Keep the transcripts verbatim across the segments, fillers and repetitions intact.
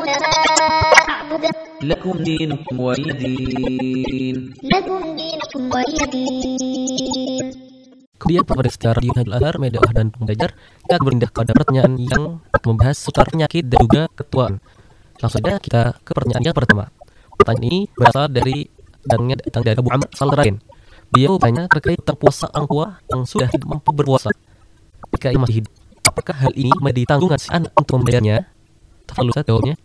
أعبد لكم دينكم ولي دين. لكم دينكم ولي دين. Kemudian pada secara Radio Nadul Azhar, Media dan Pengajar, kita berpindah pada pertanyaan yang membahas seputar penyakit dan juga ketuaan. Langsung saja kita ke pertanyaan yang pertama. Pertanyaan ini berasal dari dan datang dari Abu Amr Salrain. Beliau bertanya terkait tentang puasa orang tua yang sudah tidak mampu berpuasa ketika ia masih hidup. Apakah hal ini menjadi tanggungan si anak untuk membayarnya? Tafadhol Ustaz, jawabnya.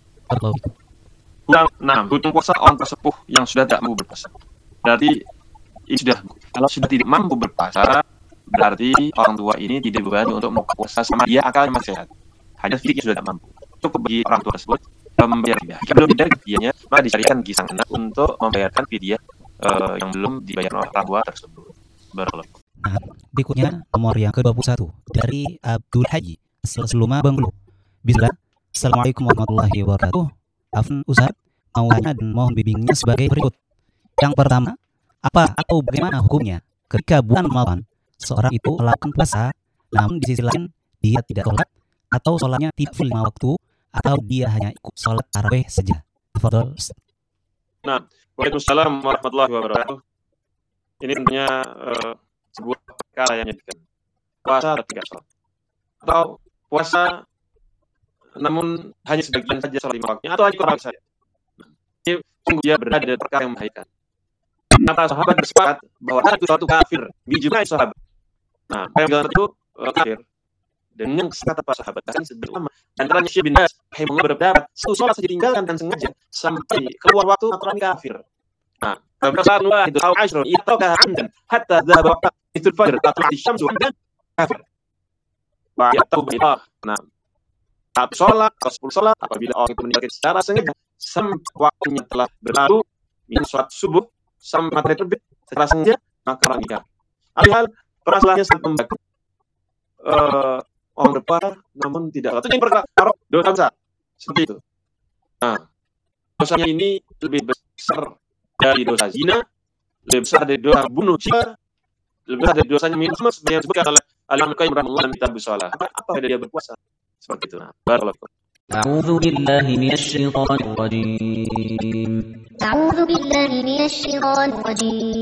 Nah, hutang puasa orang tersepuh yang sudah tidak mampu berpuasa. Berarti ini sudah, kalau sudah tidak mampu berpuasa, berarti orang tua ini tidak dibebani untuk mau puasa sama dia akalnya masih sehat. Hanya fisiknya sudah tidak mampu. Cukup bagi orang tua tersebut membayar fidyah. Jika belum dibayar fidyahnya, maka dicarikan kisah anak untuk membayarkan fidyah uh, yang belum dibayar oleh orang tua tersebut. Barakallahu. Nah, berikutnya nomor yang ke dua puluh satu dari Abdul Haji Seluma Bengkulu. Bismillah. Assalamualaikum warahmatullahi wabarakatuh. Afan Ustaz, mau tanya dan mohon bimbingnya sebagai berikut. Yang pertama, apa atau bagaimana hukumnya ketika bulan Ramadan seorang itu melakukan puasa, namun di sisi lain dia tidak sholat atau sholatnya tidak full lima waktu, atau dia hanya ikut sholat tarawih saja. Tafadhol. Nah, Waalaikumsalam warahmatullahi wabarakatuh. Ini tentunya uh, sebuah perkara yang menyedihkan. Puasa atau tidak sholat, atau puasa namun hanya sebagian saja sholat lima waktunya, atau hanya kurang saja. Ini sungguh dia berada di perkara yang membahayakan. Kata sahabat bersepakat bahwa ada suatu kafir bijumai sahabat. Nah, yang itu uh, kafir. Dan yang kata para sahabat bahkan sebelum antaranya Syekh bin Baz rahimahullah berpendapat satu sholat saja tinggalkan dan sengaja sampai keluar waktu aturan kafir. Nah, beberapa saat luar itu tahu ashro itu kehamdan hatta dzaba itu fajr atau syamsu dan kafir. Wa yataubillah. Nah, saat sholat atau sepuluh sholat apabila orang itu meninggalkan secara sengaja sampai waktunya telah berlalu min sholat subuh sampai matahari terbit secara sengaja, maka orang nikah. Alihal permasalahannya sangat membagus. Uh, orang berpuasa namun tidak sholat. Itu yang perkara dosa besar seperti itu. Nah, dosanya ini lebih besar dari dosa zina, lebih besar dari dosa bunuh jiwa, lebih besar dari dosanya minum seperti yang disebutkan oleh Al-Imam Al-Qayyim rahimahullah dalam kitab Shalah. Apa apa dia berpuasa seperti itu? Nah, barakallahu. A'udzu billahi minasy syaithanir rajim. أعوذ بالله من الشيطان الرجيم